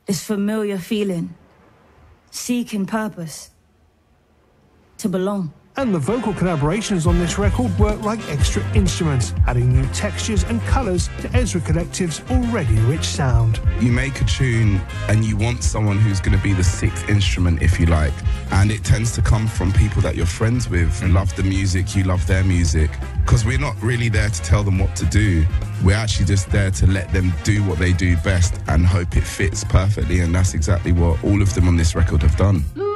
this familiar feeling, seeking purpose, to belong. And the vocal collaborations on this record work like extra instruments, adding new textures and colours to Ezra Collective's already rich sound. You make a tune and you want someone who's going to be the sixth instrument, if you like. And it tends to come from people that you're friends with, who love the music, you love their music. Because we're not really there to tell them what to do. We're actually just there to let them do what they do best and hope it fits perfectly. And that's exactly what all of them on this record have done.